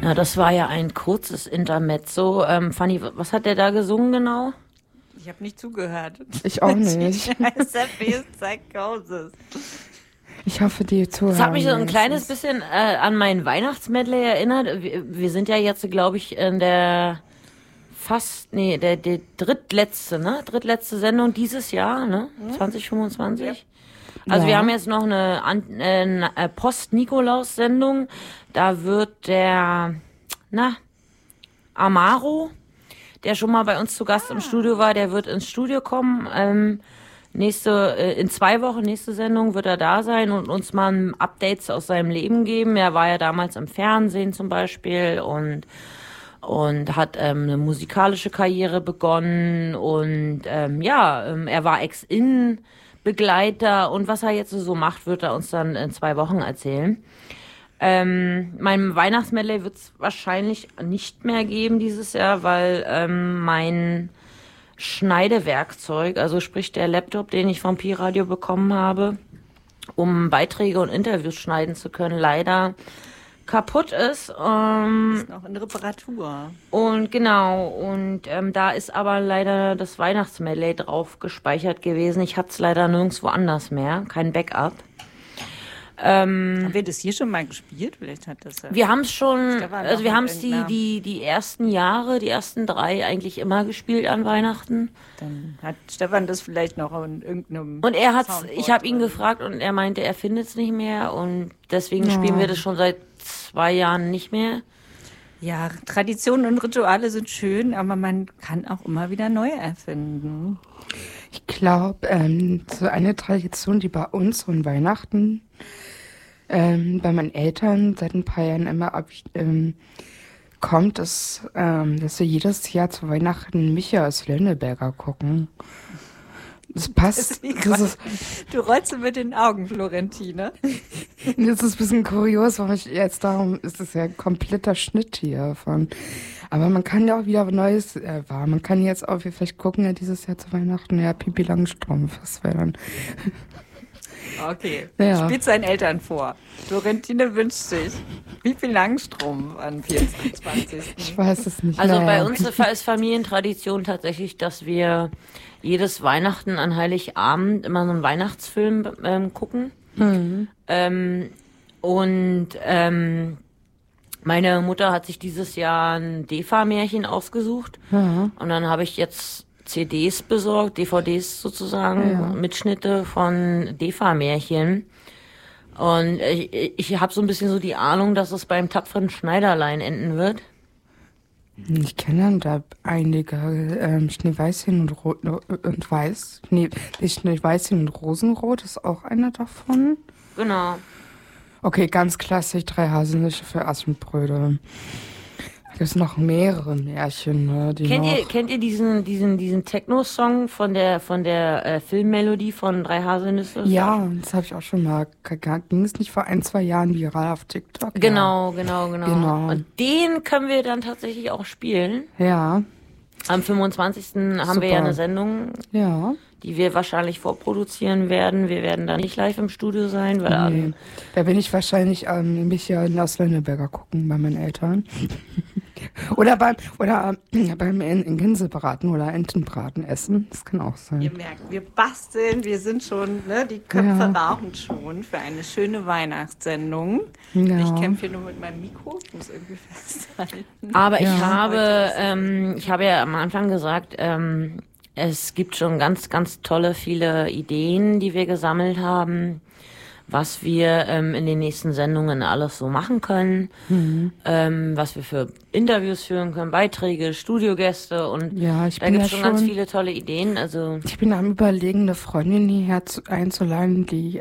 Na, das war ja ein kurzes Intermezzo. Fanny, was hat der da gesungen genau? Ich habe nicht zugehört. Ich auch nicht. Psychosis. Ich hoffe, die Zuhörer. Das hat mich so ein kleines bisschen an mein Weihnachtsmedley erinnert. Wir sind ja jetzt, glaube ich, in der der drittletzte, ne? Drittletzte Sendung dieses Jahr, ne? 2025. Also wir haben jetzt noch eine Post-Nikolaus-Sendung. Da wird der, Amaro, der schon mal bei uns zu Gast im Studio war, der wird ins Studio kommen. In 2 Wochen, nächste Sendung, wird er da sein und uns mal Updates aus seinem Leben geben. Er war ja damals im Fernsehen zum Beispiel und hat eine musikalische Karriere begonnen und er war Ex-In-Begleiter und was er jetzt so macht, wird er uns dann in 2 Wochen erzählen. Mein Weihnachtsmedley wird es wahrscheinlich nicht mehr geben dieses Jahr, weil mein Schneidewerkzeug, also sprich der Laptop, den ich vom Pi-Radio bekommen habe, um Beiträge und Interviews schneiden zu können, leider kaputt ist. Ist noch in Reparatur. Und genau, und da ist aber leider das Weihnachtsmedley drauf gespeichert gewesen. Ich hatte es leider nirgendwo anders mehr, kein Backup. Haben wir das hier schon mal gespielt? Vielleicht hat das wir haben es schon, also wir haben es die ersten Jahre, die ersten 3 eigentlich immer gespielt an Weihnachten. Dann hat Stefan das vielleicht noch in irgendeinem und er hat's, ich habe ihn gefragt und er meinte, er findet es nicht mehr und deswegen spielen wir das schon seit 2 Jahren nicht mehr. Ja, Traditionen und Rituale sind schön, aber man kann auch immer wieder neu erfinden. Ich glaube, so eine Tradition, die bei uns und Weihnachten bei meinen Eltern seit ein paar Jahren immer kommt, ist, dass wir jedes Jahr zu Weihnachten Micha aus Lönneberger gucken. Das passt. Du rollst mit den Augen, Florentine. Das ist ein bisschen kurios, weil darum ist es ja ein kompletter Schnitt hier von. Aber man kann ja auch wieder Neues wahr. Man kann jetzt auch vielleicht gucken, ja, dieses Jahr zu Weihnachten, ja, Pipi Langstrumpf. Das wäre dann. Okay, ja. Spielt seinen Eltern vor. Florentine wünscht sich Pipi Langstrumpf an 24. Ich weiß es nicht. Also bei uns ist Familientradition tatsächlich, dass wir jedes Weihnachten an Heiligabend immer so einen Weihnachtsfilm gucken. Mhm. Meine Mutter hat sich dieses Jahr ein DEFA-Märchen ausgesucht. Ja. Und dann habe ich jetzt CDs besorgt, DVDs sozusagen, Mitschnitte von DEFA-Märchen. Und ich habe so ein bisschen so die Ahnung, dass es beim tapferen Schneiderlein enden wird. Ich kenne da einige, Schneeweißchen und Weiß. Nee, Schneeweißchen und Rosenrot ist auch einer davon. Genau. Okay, ganz klassisch, 3 Haselnüsse für Aschenbrödel. Da gibt es noch mehrere Märchen, ne, die Kennt ihr diesen Techno-Song von der Filmmelodie von 3 Haselnüsse? Ja, das habe ich auch schon mal. Ging es nicht vor 1, 2 Jahren viral auf TikTok? Genau. Und den können wir dann tatsächlich auch spielen. Ja. Am 25. haben wir ja eine Sendung, die wir wahrscheinlich vorproduzieren werden. Wir werden da nicht live im Studio sein, weil da bin ich wahrscheinlich mich ja in Lönneberger gucken bei meinen Eltern. oder beim Gänsebraten oder Entenbraten essen. Das kann auch sein. Ihr merkt, wir basteln, wir sind schon, ne, die Köpfe rauchen schon für eine schöne Weihnachtssendung. Ja. Ich kämpfe hier nur mit meinem Mikro, ich muss irgendwie festhalten. Aber ich habe ja am Anfang gesagt, es gibt schon ganz, ganz tolle, viele Ideen, die wir gesammelt haben, was wir in den nächsten Sendungen alles so machen können, was wir für Interviews führen können, Beiträge, Studiogäste und da gibt es schon ganz viele tolle Ideen. Also ich bin am Überlegen, eine Freundin hierher einzuladen, die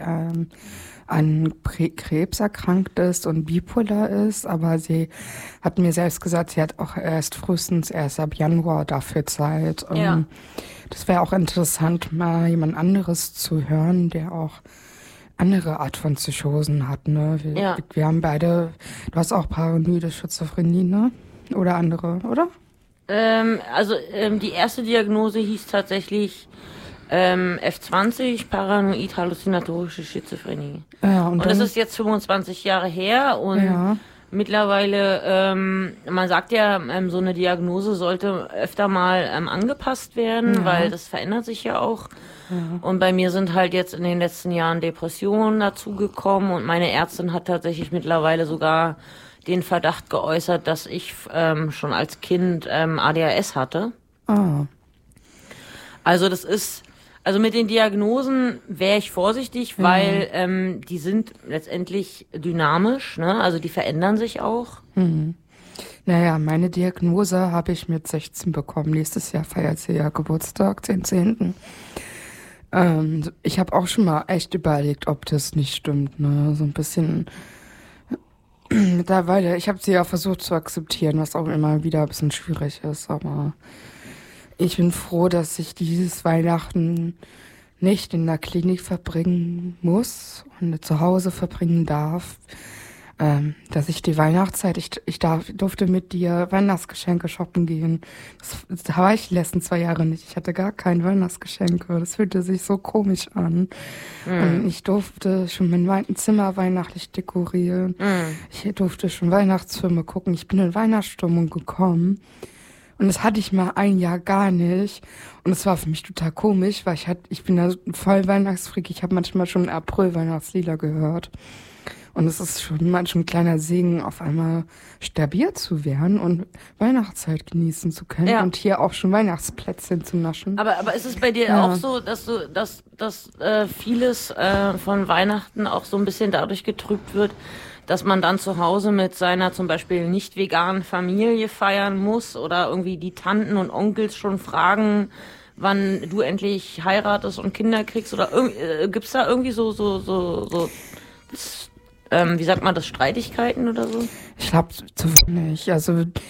an Krebs erkrankt ist und bipolar ist, aber sie hat mir selbst gesagt, sie hat auch frühestens erst ab Januar dafür Zeit. Das wäre auch interessant, mal jemand anderes zu hören, der auch andere Art von Psychosen hat, ne? Wir haben beide, du hast auch paranoide Schizophrenie, ne? Oder andere, oder? Die erste Diagnose hieß tatsächlich F20, paranoid-halluzinatorische Schizophrenie. Ja, und das ist jetzt 25 Jahre her und Mittlerweile, man sagt ja, so eine Diagnose sollte öfter mal angepasst werden, weil das verändert sich ja auch. Und bei mir sind halt jetzt in den letzten Jahren Depressionen dazugekommen und meine Ärztin hat tatsächlich mittlerweile sogar den Verdacht geäußert, dass ich schon als Kind ADHS hatte. Ah. Also also mit den Diagnosen wäre ich vorsichtig, weil die sind letztendlich dynamisch, ne? Also die verändern sich auch. Naja, meine Diagnose habe ich mit 16 bekommen. Nächstes Jahr feiert sie ja Geburtstag, 10.10. Ich habe auch schon mal echt überlegt, ob das nicht stimmt, ne? So ein bisschen mittlerweile. Ich habe sie ja versucht zu akzeptieren, was auch immer wieder ein bisschen schwierig ist, aber ich bin froh, dass ich dieses Weihnachten nicht in der Klinik verbringen muss und zu Hause verbringen darf. Dass ich die Weihnachtszeit, durfte mit dir Weihnachtsgeschenke shoppen gehen. Da war ich die letzten 2 Jahre nicht. Ich hatte gar kein Weihnachtsgeschenke. Das fühlte sich so komisch an. Und ich durfte schon mein Zimmer weihnachtlich dekorieren. Ich durfte schon Weihnachtsfilme gucken. Ich bin in Weihnachtsstimmung gekommen. Und das hatte ich mal ein Jahr gar nicht. Und es war für mich total komisch, weil ich bin da voll Weihnachtsfreak. Ich habe manchmal schon April Weihnachtslieder gehört. Und es ist schon manchmal ein kleiner Segen, auf einmal stabil zu werden und Weihnachtszeit genießen zu können und hier auch schon Weihnachtsplätzchen zu naschen. Aber ist es bei dir auch so, dass vieles von Weihnachten auch so ein bisschen dadurch getrübt wird, dass man dann zu Hause mit seiner zum Beispiel nicht veganen Familie feiern muss oder irgendwie die Tanten und Onkels schon fragen, wann du endlich heiratest und Kinder kriegst oder gibt's da irgendwie so wie sagt man das, Streitigkeiten oder so? Ich glaube zu wenig. Also